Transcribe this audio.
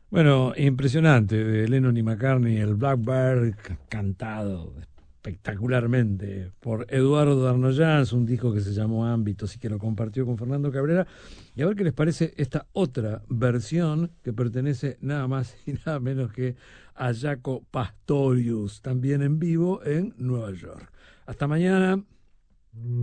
Bueno, impresionante, de Lennon y McCartney, el Blackbird, cantado espectacularmente por Eduardo Darnoyans, un disco que se llamó Ámbitos y que lo compartió con Fernando Cabrera. Y a ver qué les parece esta otra versión que pertenece nada más y nada menos que a Jaco Pastorius, también en vivo en Nueva York. Hasta mañana.